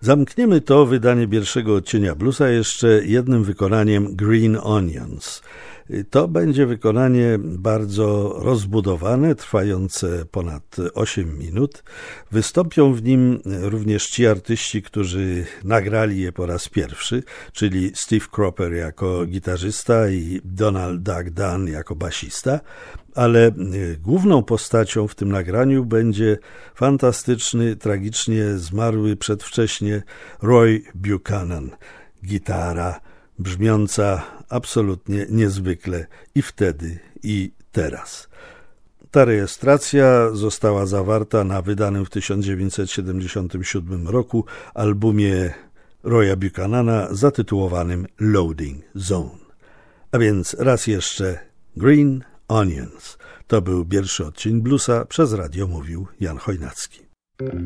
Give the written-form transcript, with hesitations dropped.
Zamkniemy to wydanie pierwszego odcienia bluesa jeszcze jednym wykonaniem Green Onions. To będzie wykonanie bardzo rozbudowane, trwające ponad 8 minut. Wystąpią w nim również ci artyści, którzy nagrali je po raz pierwszy, czyli Steve Cropper jako gitarzysta i Donald Duck Dunn jako basista, ale główną postacią w tym nagraniu będzie fantastyczny, tragicznie zmarły przedwcześnie Roy Buchanan. Gitara brzmiąca absolutnie niezwykle i wtedy, i teraz. Ta rejestracja została zawarta na wydanym w 1977 roku albumie Roya Buchanana zatytułowanym Loading Zone. A więc raz jeszcze Green Onions. To był pierwszy odcień bluesa, przez radio mówił Jan Chojnacki.